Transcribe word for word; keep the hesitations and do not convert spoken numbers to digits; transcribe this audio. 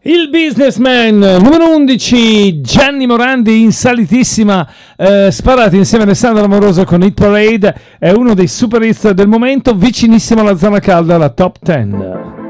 Il Businessman, numero undici, Gianni Morandi in salitissima, eh, sparati insieme a Alessandro Amoroso con Hit Parade, è uno dei super hits del momento, vicinissimo alla zona calda, alla top dieci.